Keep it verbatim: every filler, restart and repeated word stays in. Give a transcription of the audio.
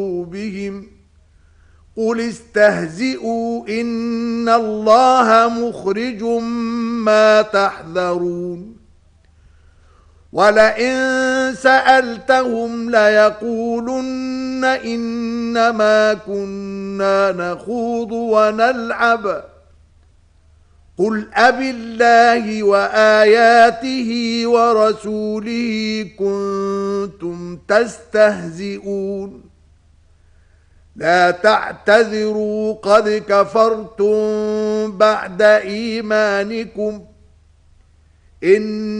بهم قل استهزئوا إن الله مخرج ما تحذرون ولئن سألتهم ليقولن إنما كنا نخوض ونلعب قل أبالله وآياته ورسوله كنتم تستهزئون لا تعتذروا قد كفرتم بعد إيمانكم إن